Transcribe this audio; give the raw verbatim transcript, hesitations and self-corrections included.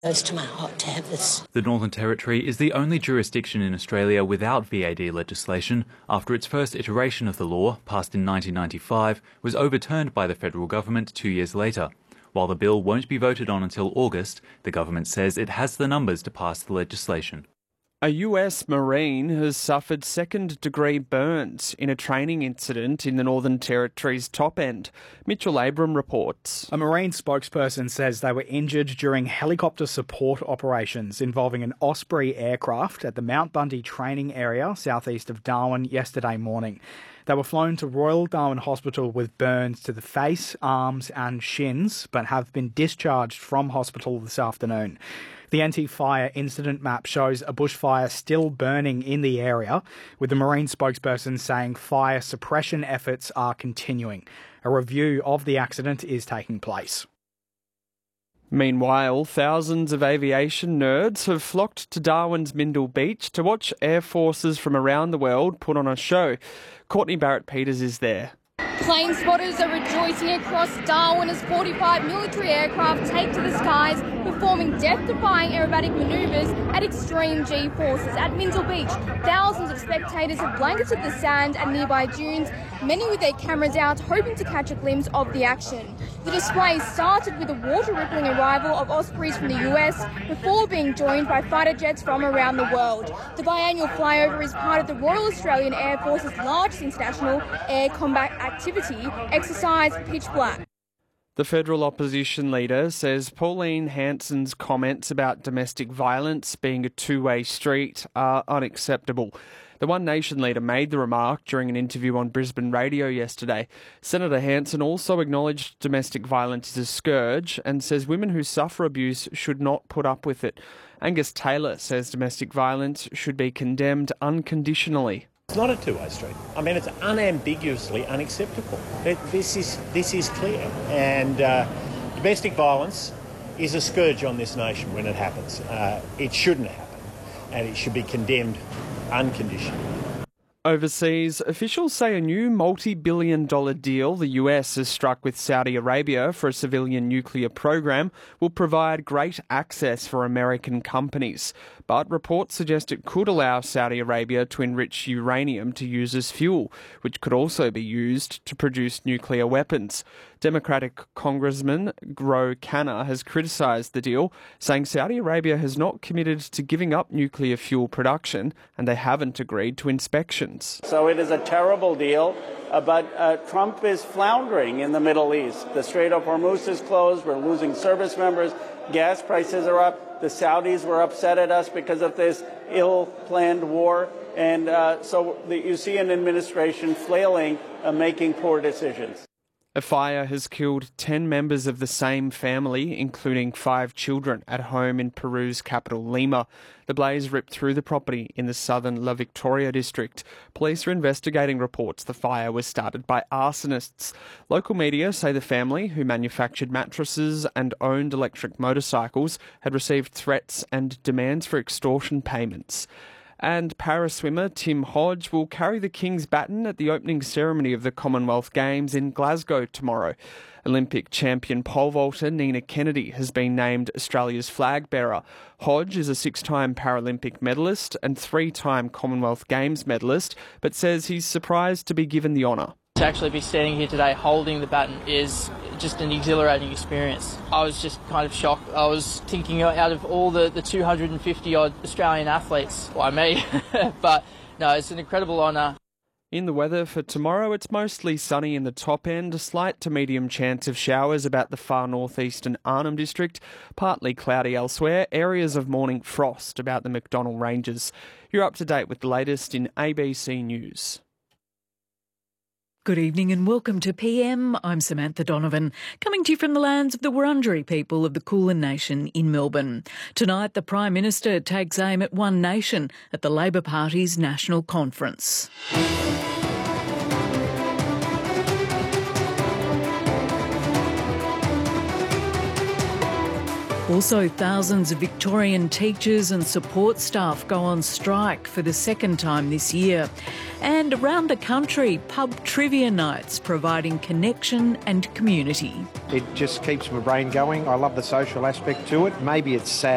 Goes to my heart to have this. The Northern Territory is the only jurisdiction in Australia without V A D legislation after its first iteration of the law, passed in nineteen ninety-five, was overturned by the federal government two years later. While the bill won't be voted on until August, the government says it has the numbers to pass the legislation. A U S Marine has suffered second-degree burns in a training incident in the Northern Territory's top end. Mitchell Abram reports. A Marine spokesperson says they were injured during helicopter support operations involving an Osprey aircraft at the Mount Bundy training area southeast of Darwin yesterday morning. They were flown to Royal Darwin Hospital with burns to the face, arms and shins, but have been discharged from hospital this afternoon. The anti-fire incident map shows a bushfire still burning in the area, with the Marine spokesperson saying fire suppression efforts are continuing. A review of the accident is taking place. Meanwhile, thousands of aviation nerds have flocked to Darwin's Mindil Beach to watch air forces from around the world put on a show. Courtney Barrett-Peters is there. Plane spotters are rejoicing across Darwin as forty-five military aircraft take to the skies, performing death-defying aerobatic manoeuvres at extreme G-forces. At Mindil Beach, thousands of spectators have blanketed the sand and nearby dunes, many with their cameras out, hoping to catch a glimpse of the action. The display started with a water-rippling arrival of Ospreys from the U S before being joined by fighter jets from around the world. The biannual flyover is part of the Royal Australian Air Force's largest international air combat activity, Exercise Pitch Black. The federal opposition leader says Pauline Hanson's comments about domestic violence being a two-way street are unacceptable. The One Nation leader made the remark during an interview on Brisbane radio yesterday. Senator Hanson also acknowledged domestic violence is a scourge and says women who suffer abuse should not put up with it. Angus Taylor says domestic violence should be condemned unconditionally. It's not a two-way street. I mean, it's unambiguously unacceptable. It, this is this is clear. And uh, domestic violence is a scourge on this nation when it happens. Uh, it shouldn't happen, and it should be condemned unconditionally. Overseas, officials say a new multi-billion dollar deal the U S has struck with Saudi Arabia for a civilian nuclear program will provide great access for American companies. But reports suggest it could allow Saudi Arabia to enrich uranium to use as fuel, which could also be used to produce nuclear weapons. Democratic Congressman Ro Khanna has criticised the deal, saying Saudi Arabia has not committed to giving up nuclear fuel production and they haven't agreed to inspections. So it is a terrible deal, uh, but uh, Trump is floundering in the Middle East. The Strait of Hormuz is closed, we're losing service members, gas prices are up, the Saudis were upset at us because of this ill-planned war, and uh, so the, you see an administration flailing, uh, making poor decisions. A fire has killed ten members of the same family, including five children, at home in Peru's capital, Lima. The blaze ripped through the property in the southern La Victoria district. Police are investigating reports the fire was started by arsonists. Local media say the family, who manufactured mattresses and owned electric motorcycles, had received threats and demands for extortion payments. And para-swimmer Tim Hodge will carry the King's baton at the opening ceremony of the Commonwealth Games in Glasgow tomorrow. Olympic champion pole vaulter Nina Kennedy has been named Australia's flag bearer. Hodge is a six-time Paralympic medalist and three-time Commonwealth Games medalist, but says he's surprised to be given the honour. To actually be standing here today holding the baton is just an exhilarating experience. I was just kind of shocked. I was thinking out of all the, the two hundred fifty odd Australian athletes, why me? But no, it's an incredible honour. In the weather for tomorrow, it's mostly sunny in the top end, a slight to medium chance of showers about the far northeastern Arnhem district, partly cloudy elsewhere, areas of morning frost about the McDonnell Ranges. You're up to date with the latest in A B C News. Good evening and welcome to P M. I'm Samantha Donovan, coming to you from the lands of the Wurundjeri people of the Kulin Nation in Melbourne. Tonight, the Prime Minister takes aim at One Nation at the Labor Party's national conference. Also, thousands of Victorian teachers and support staff go on strike for the second time this year. And around the country, pub trivia nights providing connection and community. It just keeps my brain going. I love the social aspect to it. Maybe it's sad.